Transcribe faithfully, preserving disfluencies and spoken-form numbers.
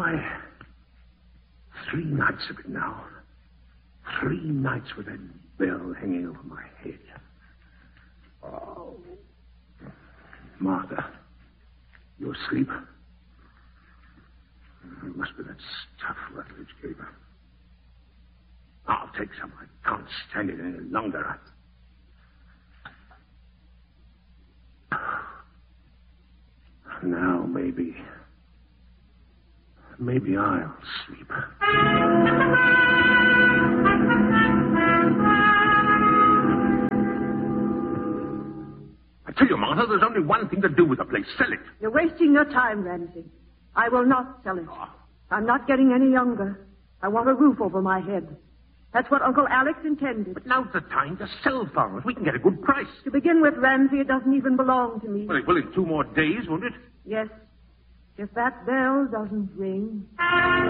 Why, three nights of it now. Three nights with that bell hanging over my head. Oh. Martha, you asleep? It must be that stuff Rutledge gave her. I'll take some. I can't stand it any longer. Now, maybe... Maybe I'll sleep. I tell you, Martha, there's only one thing to do with the place. Sell it. You're wasting your time, Ramsey. I will not sell it. Oh. I'm not getting any younger. I want a roof over my head. That's what Uncle Alex intended. But now's the time to sell for it. We can get a good price. To begin with, Ramsey, it doesn't even belong to me. Well, it will in two more days, won't it? Yes. If that bell doesn't ring...